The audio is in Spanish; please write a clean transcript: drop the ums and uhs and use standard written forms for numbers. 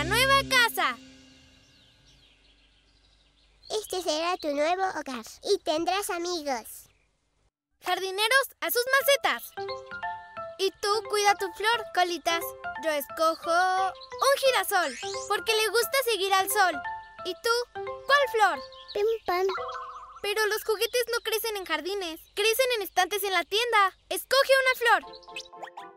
nuestra nueva casa. Este será tu nuevo hogar y tendrás amigos. Jardineros, a sus macetas. Y tú cuida tu flor, Colitas. Yo escojo un girasol, porque le gusta seguir al sol. ¿Y tú? ¿Cuál flor? Pim pam. Pero los juguetes no crecen en jardines, crecen en estantes en la tienda. Escoge una flor.